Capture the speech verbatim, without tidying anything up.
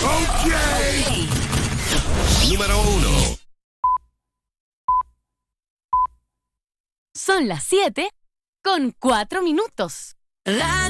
Okay. Número uno. Son las siete con cuatro minutos.